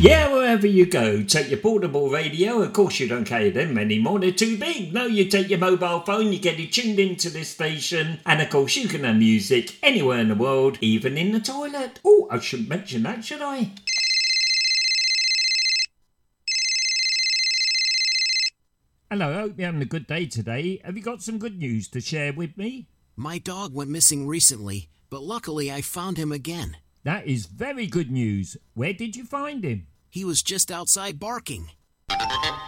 Yeah, wherever you go, take your portable radio. Of course, you don't carry them anymore, they're too big. No, you take your mobile phone, you get it tuned into this station, and of course, you can have music anywhere in the world, even in the toilet. Oh, I shouldn't mention that, should I? Hello, I hope you're having a good day today. Have you got some good news to share with me? My dog went missing recently, but luckily I found him again. That is very good news. Where did you find him? He was just outside barking.